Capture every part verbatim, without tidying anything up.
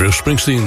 Bruce Springsteen.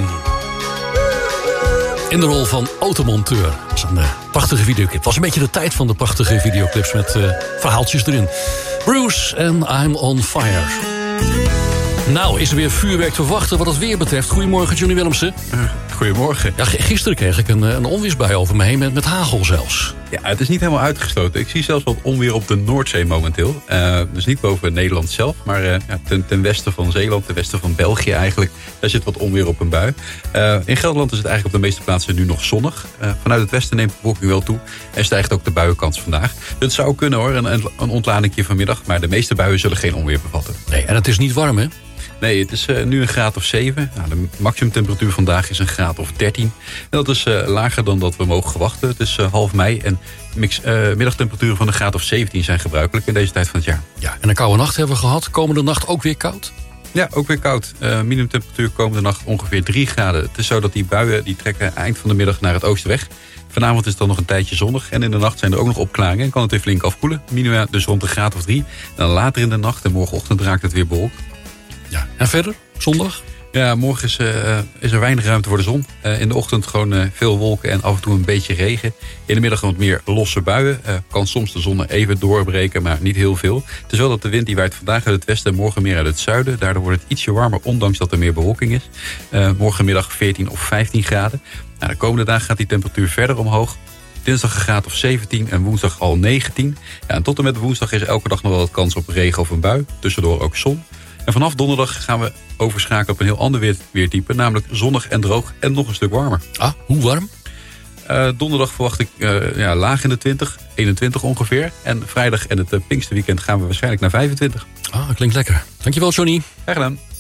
In de rol van automonteur. Dat is een uh, prachtige videoclip. Het was een beetje de tijd van de prachtige videoclips met uh, verhaaltjes erin. Bruce en I'm on Fire. Nou, is er weer vuurwerk te verwachten wat het weer betreft. Goedemorgen, Johnny Willemsen. Uh, goedemorgen. Ja, gisteren kreeg ik een, een onweersbui over me heen met, met hagel zelfs. Ja, het is niet helemaal uitgesloten. Ik zie zelfs wat onweer op de Noordzee momenteel. Uh, dus niet boven Nederland zelf, maar uh, ja, ten, ten westen van Zeeland, ten westen van België eigenlijk. Daar zit wat onweer op een bui. Uh, in Gelderland is het eigenlijk op de meeste plaatsen nu nog zonnig. Uh, vanuit het westen neemt de bewolking wel toe en stijgt ook de buienkans vandaag. Het zou kunnen hoor, een, een ontladingje vanmiddag, maar de meeste buien zullen geen onweer bevatten. Nee, en het is niet warm hè? Nee, het is uh, nu een graad of zeven. Nou, de maximumtemperatuur vandaag is een graad of dertien. En dat is uh, lager dan dat we mogen verwachten. Het is uh, half mei en mix, uh, middagtemperaturen van een graad of zeventien zijn gebruikelijk in deze tijd van het jaar. Ja, en een koude nacht hebben we gehad. Komende nacht ook weer koud? Ja, ook weer koud. Uh, minimumtemperatuur komende nacht ongeveer drie graden. Het is zo dat die buien die trekken eind van de middag naar het oosten weg. Vanavond is het dan nog een tijdje zonnig. En in de nacht zijn er ook nog opklaringen en kan het weer flink afkoelen. Minima dus rond een graad of drie. Dan later in de nacht en morgenochtend raakt het weer bewolkt. Ja, en verder? Zondag? Ja, morgen is, uh, is er weinig ruimte voor de zon. Uh, in de ochtend gewoon uh, veel wolken en af en toe een beetje regen. In de middag wat meer losse buien. Uh, kan soms de zon even doorbreken, maar niet heel veel. Het is wel dat de wind die waait vandaag uit het westen en morgen meer uit het zuiden. Daardoor wordt het ietsje warmer, ondanks dat er meer bewolking is. Uh, morgenmiddag veertien of vijftien graden. Nou, de komende dagen gaat die temperatuur verder omhoog. Dinsdag een graad of zeventien en woensdag al negentien. Ja, en tot en met woensdag is elke dag nog wel wat kans op regen of een bui. Tussendoor ook zon. En vanaf donderdag gaan we overschakelen op een heel ander weer, weertype. Namelijk zonnig en droog en nog een stuk warmer. Ah, hoe warm? Uh, donderdag verwacht ik uh, ja, laag in de twintig, eenentwintig ongeveer. En vrijdag en het uh, Pinksterweekend gaan we waarschijnlijk naar vijfentwintig. Ah, klinkt lekker. Dankjewel, Johnny. Graag gedaan.